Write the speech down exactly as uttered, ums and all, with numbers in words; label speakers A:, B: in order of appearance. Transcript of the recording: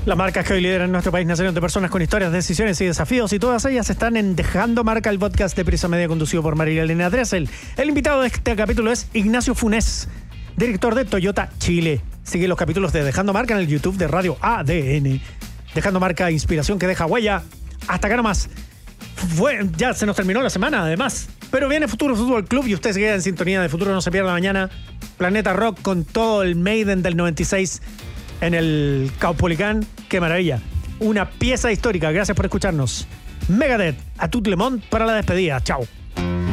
A: Las marcas que hoy lideran en nuestro país nacieron de personas con historias, decisiones y desafíos, y todas ellas están en Dejando Marca, el podcast de Prisa Media conducido por María Elena Dressel. El invitado de este capítulo es Ignacio Funes, director de Toyota Chile. Sigue los capítulos de Dejando Marca en el YouTube de Radio A D N. Dejando Marca, inspiración que deja huella. Hasta acá nomás. Fue, ya se nos terminó la semana, además. Pero viene Futuro Fútbol Club y usted se queda en sintonía de Futuro No Se Pierda Mañana. Planeta Rock con todo el Maiden del noventa y seis en el Caupolicán. ¡Qué maravilla! Una pieza histórica. Gracias por escucharnos. Megadeth, a tout le monde para la despedida. Chao.